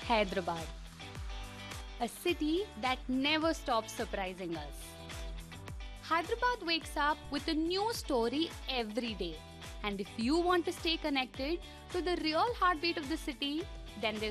Hyderabad, a city that never stops surprising us. Hyderabad wakes up with a new story every day. And if you want to stay connected to the real heartbeat of the city, then there's